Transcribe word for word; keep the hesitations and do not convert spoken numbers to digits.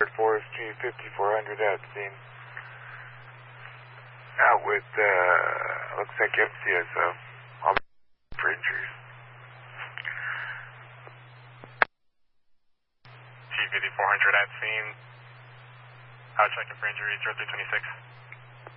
Forest G fifty-four hundred at scene. Out with, uh, looks like M C S O. I'll be for injuries. G fifty-four hundred at scene. Out checking for injuries, zero three twenty-six.